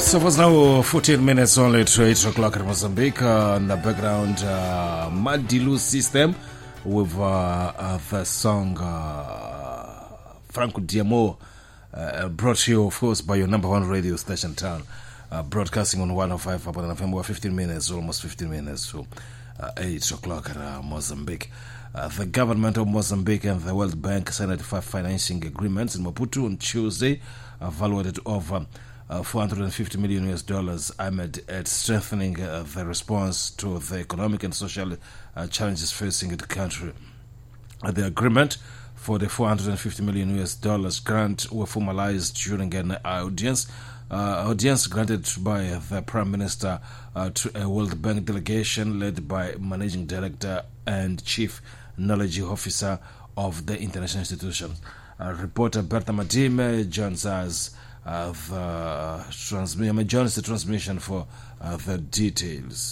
So it was now 14 minutes only to 8 o'clock in Mozambique. In the background, Madilu System with the song Franco Diamo, brought to you, of course, by your number one radio station town, broadcasting on 105 upon FM. We're 15 minutes, almost 15 minutes to 8 o'clock in Mozambique. The government of Mozambique and the World Bank signed 5 financing agreements in Maputo on Tuesday, valued over $450 million aimed at strengthening the response to the economic and social challenges facing the country. The agreement for the $450 million grant were formalized during an audience granted by the Prime Minister to a World Bank delegation led by Managing Director and Chief Knowledge Officer of the international institution. Reporter Bertha Madime joins us the transmission for the details.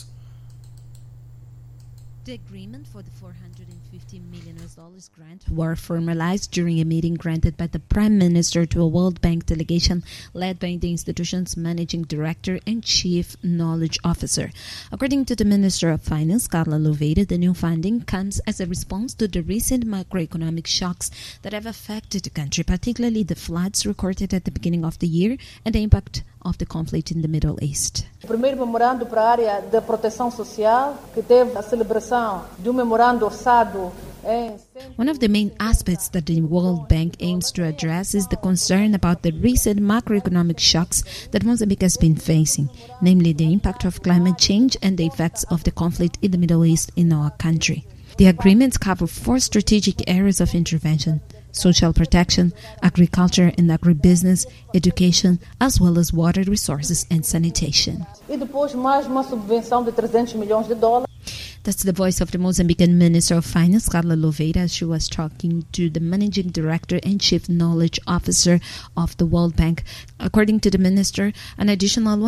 The agreement for the $450 million grant were formalized during a meeting granted by the Prime Minister to a World Bank delegation led by the institution's Managing Director and Chief Knowledge Officer. According to the Minister of Finance, Carla Louveira, the new funding comes as a response to the recent macroeconomic shocks that have affected the country, particularly the floods recorded at the beginning of the year and the impact of the conflict in the Middle East. O primeiro memorando para a área da proteção social, que teve a celebração de memorando orçado. One of the main aspects that the World Bank aims to address is the concern about the recent macroeconomic shocks that Mozambique has been facing, namely the impact of climate change and the effects of the conflict in the Middle East in our country. The agreements cover 4 strategic areas of intervention: social protection, agriculture and agribusiness, education, as well as water resources and sanitation. E depois mais uma subvenção de $300 milhões. That's the voice of the Mozambican Minister of Finance, Carla Louveira, as she was talking to the Managing Director and Chief Knowledge Officer of the World Bank. According to the Minister, an additional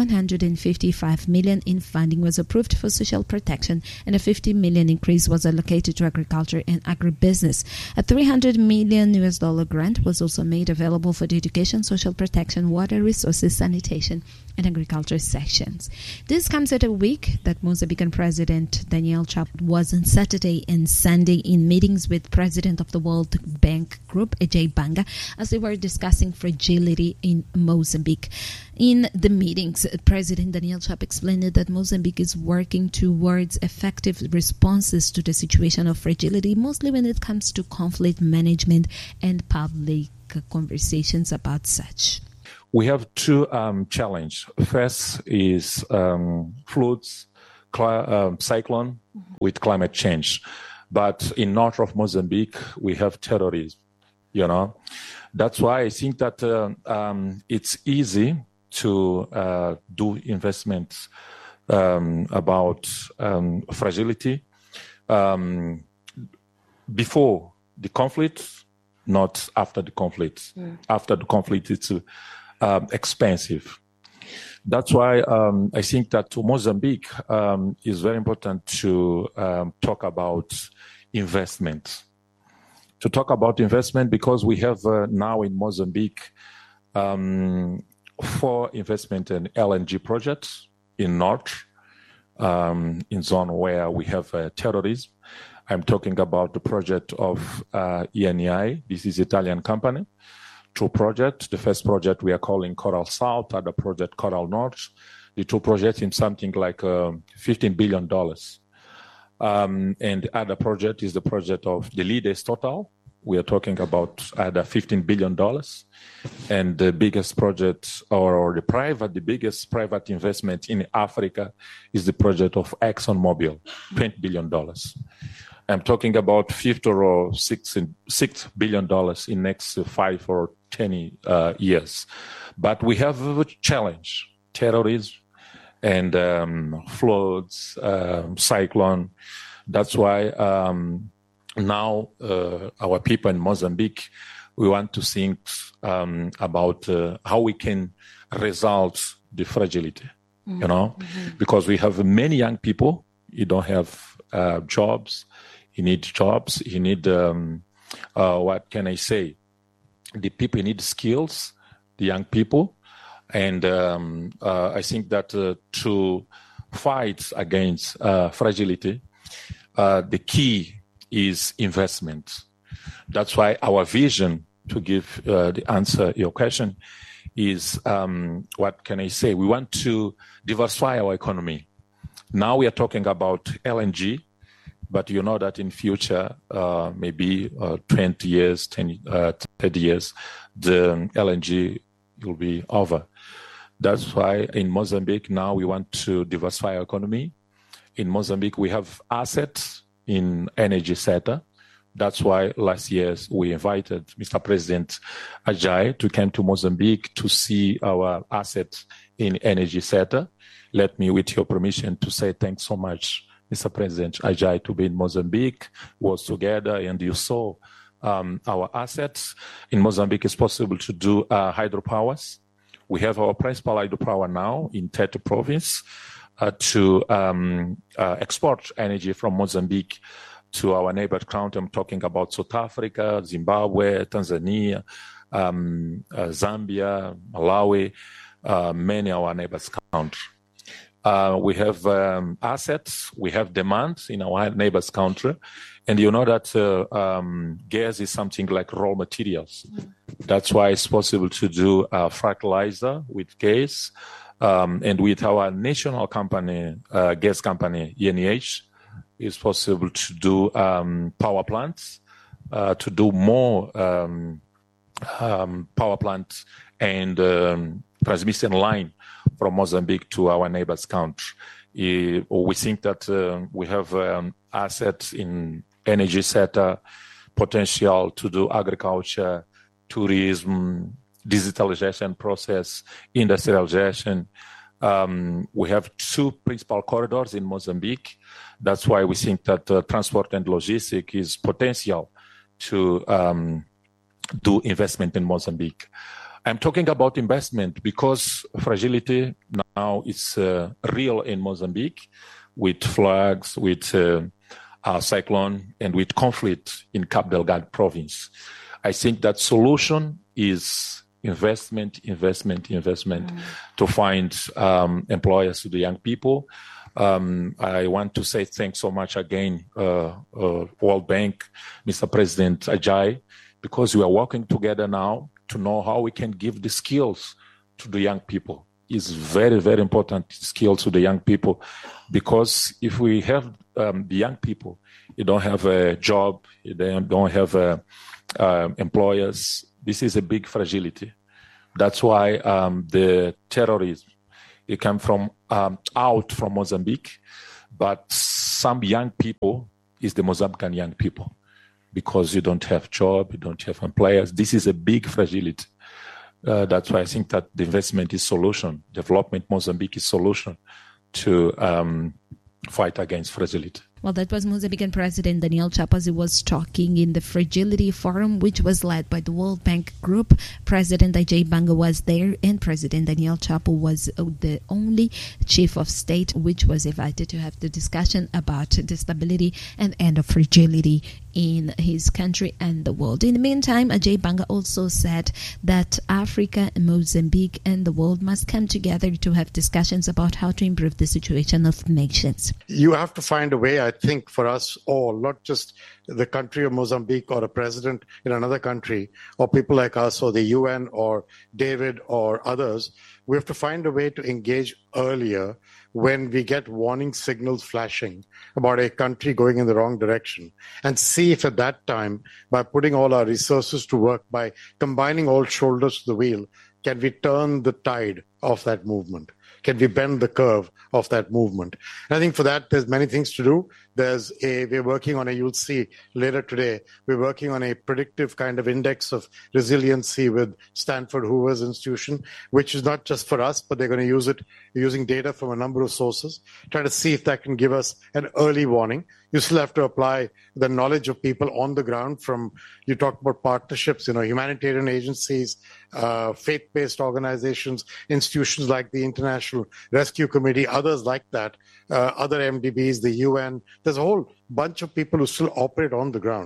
$155 million in funding was approved for social protection, and a $50 million increase was allocated to agriculture and agribusiness. A $300 million grant was also made available for the education, social protection, water resources, sanitation, and agriculture sections. This comes at a week that Mozambican President Daniel Chapo was on Saturday and Sunday in meetings with President of the World Bank Group, Ajay Banga, as they were discussing fragility in Mozambique. In the meetings, President Daniel Chapo explained that Mozambique is working towards effective responses to the situation of fragility, mostly when it comes to conflict management and public conversations about such. We have 2 challenges. First is floods, cyclone with climate change. But in north of Mozambique, we have terrorism, That's why I think that it's easy to do investments about fragility before the conflict, not after the conflict. After the conflict, it's expensive. That's why I think that to Mozambique is very important to talk about investment. To talk about investment because we have now in Mozambique 4 investment in LNG projects in north, in zone where we have terrorism. I'm talking about the project of ENI. This is Italian company. 2 projects. The first project we are calling Coral South, other project Coral North. The 2 projects in something like $15 billion. And the other project is the project of the Leaders Total. We are talking about either $15 billion. And the biggest project or the biggest private investment in Africa is the project of ExxonMobil, $20 billion. I'm talking about $5 or $6 billion in next 5 or 10 years. But we have a challenge, terrorism and floods, cyclone. That's why now our people in Mozambique, we want to think about how we can resolve the fragility, because we have many young people, you don't have jobs. You need jobs. You need, what can I say? The people need skills, the young people. And I think that to fight against fragility, the key is investment. That's why our vision, to give the answer your question, is what can I say? We want to diversify our economy. Now we are talking about LNG, but you know that in future, maybe 20 years, 30 years, the LNG will be over. That's why in Mozambique now we want to diversify our economy. In Mozambique, we have assets in energy sector. That's why last year we invited Mr. President Ajay to come to Mozambique to see our assets in energy sector. Let me, with your permission, to say thanks so much, Mr. President Ajay, to be in Mozambique, was together, and you saw our assets. In Mozambique, it's possible to do hydropowers. We have our principal hydropower now in Tete province to export energy from Mozambique to our neighbor country. I'm talking about South Africa, Zimbabwe, Tanzania, Zambia, Malawi, many of our neighbors' countries. We have assets, we have demand in our neighbors' country, and you know that gas is something like raw materials. That's why it's possible to do fertilizer with gas, and with our national company, gas company, ENH, it's possible to do power plants, to do more power plants and transmission line from Mozambique to our neighbors' country. We think that we have assets in energy sector, potential to do agriculture, tourism, digitalization process, industrialization. We have two principal corridors in Mozambique. That's why we think that transport and logistics is potential to do investment in Mozambique. I'm talking about investment because fragility now is real in Mozambique with floods, with cyclone, and with conflict in Cabo Delgado province. I think that solution is investment to find employers to the young people. I want to say thanks so much again, World Bank, Mr. President Ajay, because we are working together now to know how we can give the skills to the young people. It's very, very important skills to the young people, because if we have the young people, you don't have a job, you don't have employers. This is a big fragility. That's why the terrorism, it came from out from Mozambique, but some young people is the Mozambican young people, because you don't have job, you don't have employers. This is a big fragility. That's why I think that the investment is solution. Development Mozambique is solution to fight against fragility. Well, that was Mozambican President Daniel Chapo as he was talking in the Fragility Forum, which was led by the World Bank Group. President Ajay Banga was there, and President Daniel Chapo was the only chief of state which was invited to have the discussion about the stability and end of fragility in his country and the world. In the meantime, Ajay Banga also said that Africa, Mozambique, and the world must come together to have discussions about how to improve the situation of nations. You have to find a way, I think, for us all, not just the country of Mozambique or a president in another country or people like us or the UN or David or others. We have to find a way to engage earlier when we get warning signals flashing about a country going in the wrong direction, and see if at that time, by putting all our resources to work, by combining all shoulders to the wheel, can we turn the tide of that movement? Can we bend the curve of that movement? And I think for that, there's many things to do. We're working on you'll see later today, we're working on a predictive kind of index of resiliency with Stanford Hoover's institution, which is not just for us, but they're going to use it using data from a number of sources, try to see if that can give us an early warning. You still have to apply the knowledge of people on the ground from, you talked about partnerships, humanitarian agencies, faith-based organizations, institutions like the International Rescue Committee, others like that, other MDBs, the UN. There's a whole bunch of people who still operate on the ground.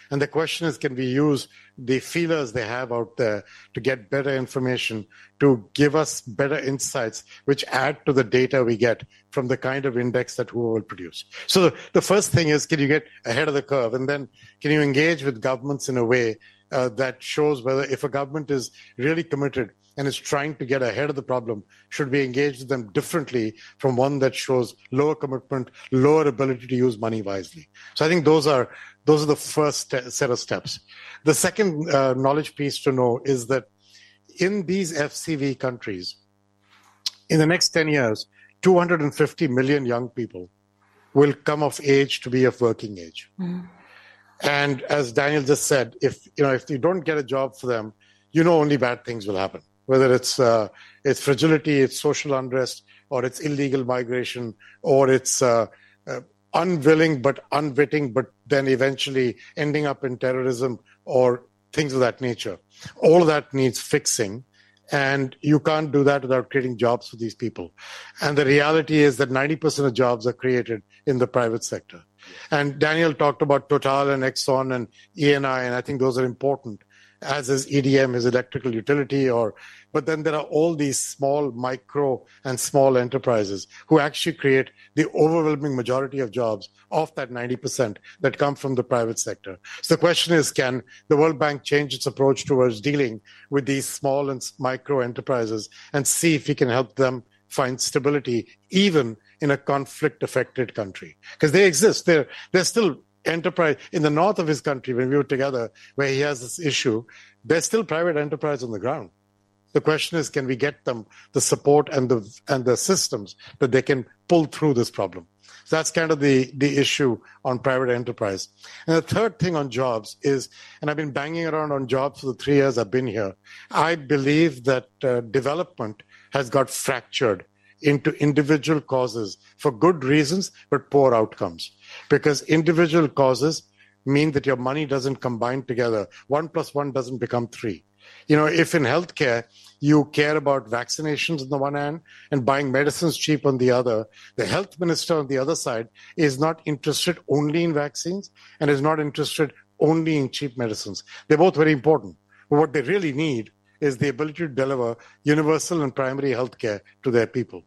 And the question is, can we use the feelers they have out there to get better information, to give us better insights, which add to the data we get from the kind of index that Hoover will produce? So the first thing is, can you get ahead of the curve? And then can you engage with governments in a way that shows whether if a government is really committed and is trying to get ahead of the problem, should we engage with them differently from one that shows lower commitment, lower ability to use money wisely? So I think those are the first set of steps. The second knowledge piece to know is that in these FCV countries, in the next 10 years, 250 million young people will come of age to be of working age. And as Daniel just said, if you don't get a job for them, only bad things will happen. Whether it's fragility, it's social unrest, or it's illegal migration, or it's unwilling but unwitting, but then eventually ending up in terrorism or things of that nature. All of that needs fixing, and you can't do that without creating jobs for these people. And the reality is that 90% of jobs are created in the private sector. And Daniel talked about Total and Exxon and ENI, and I think those are important, as is EDM, his electrical utility, but then there are all these small, micro and small enterprises who actually create the overwhelming majority of jobs of that 90% that come from the private sector. So the question is, can the World Bank change its approach towards dealing with these small and micro enterprises and see if we can help them find stability even in a conflict-affected country? Because they exist. They're still enterprise in the north of his country. When we were together, where he has this issue, there's still private enterprise on the ground. The question is, can we get them the support and the systems that they can pull through this problem? So that's kind of the issue on private enterprise. And the third thing on jobs is, and I've been banging around on jobs for the 3 years I've been here, I believe that development has got fractured into individual causes for good reasons, but poor outcomes. Because individual causes mean that your money doesn't combine together. 1 + 1 doesn't become 3. If in healthcare, you care about vaccinations on the one hand and buying medicines cheap on the other, the health minister on the other side is not interested only in vaccines and is not interested only in cheap medicines. They're both very important. But what they really need is the ability to deliver universal and primary healthcare to their people.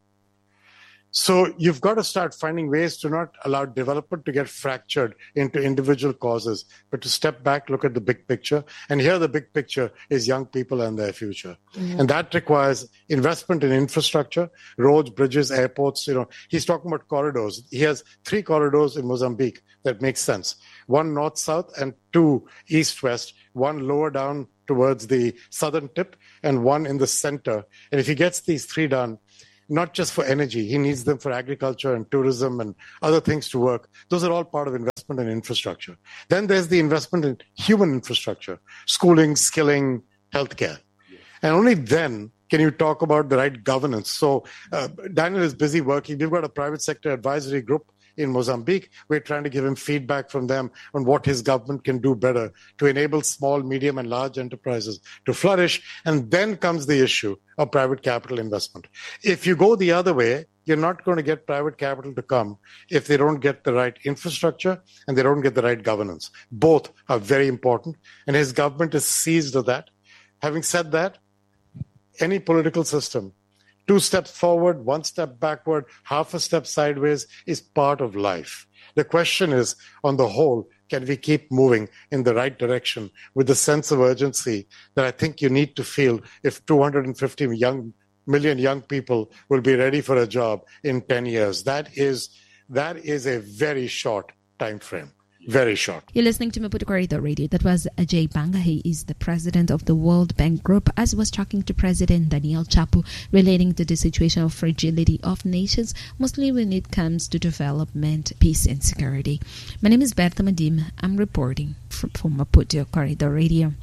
So you've got to start finding ways to not allow development to get fractured into individual causes, but to step back, look at the big picture. And here the big picture is young people and their future. Mm-hmm. And that requires investment in infrastructure, roads, bridges, airports. He's talking about corridors. He has 3 corridors in Mozambique that make sense. 1 north-south and 2 east-west, 1 lower down towards the southern tip and 1 in the center. And if he gets these 3 done, not just for energy, he needs them for agriculture and tourism and other things to work. Those are all part of investment in infrastructure. Then there's the investment in human infrastructure, schooling, skilling, healthcare. And only then can you talk about the right governance. So Daniel is busy working. We've got a private sector advisory group in Mozambique. We're trying to give him feedback from them on what his government can do better to enable small, medium, and large enterprises to flourish. And then comes the issue of private capital investment. If you go the other way, you're not going to get private capital to come if they don't get the right infrastructure and they don't get the right governance. Both are very important, and his government is seized of that. Having said that, any political system, 2 steps forward, 1 step backward, half a step sideways is part of life. The question is, on the whole, can we keep moving in the right direction with the sense of urgency that I think you need to feel if 250 million young people will be ready for a job in 10 years? That is a very short time frame. Very short. You're listening to Maputo Corridor Radio. That was Ajay Banga. He is the president of the World Bank Group, as was talking to President Daniel Chapo relating to the situation of fragility of nations, mostly when it comes to development, peace, and security. My name is Bertha Madim. I'm reporting from Maputo Corridor Radio.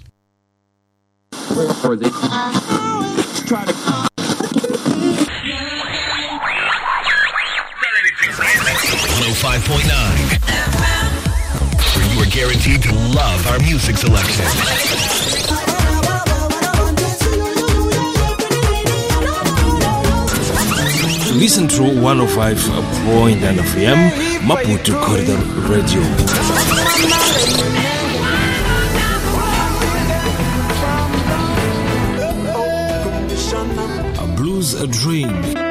105.9 where you are guaranteed to love our music selection. Listen to 105.9 FM Maputo Corridor Radio. is a dream.